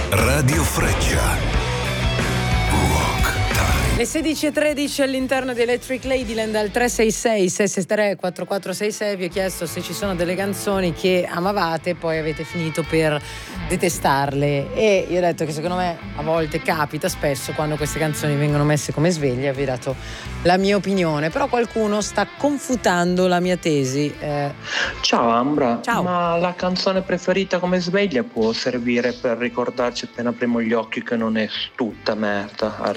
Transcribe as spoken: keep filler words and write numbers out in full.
Radio Freccia. Le sedici e tredici all'interno di Electric Ladyland al tre sei sei sei sei tre quattro quattro sei sei. Vi ho chiesto se ci sono delle canzoni che amavate e poi avete finito per detestarle, e io ho detto che secondo me a volte capita spesso quando queste canzoni vengono messe come sveglia. Vi ho dato la mia opinione, però qualcuno sta confutando la mia tesi. eh... Ciao Ambra. Ciao. Ma la canzone preferita come sveglia può servire per ricordarci appena apriamo gli occhi che non è tutta merda.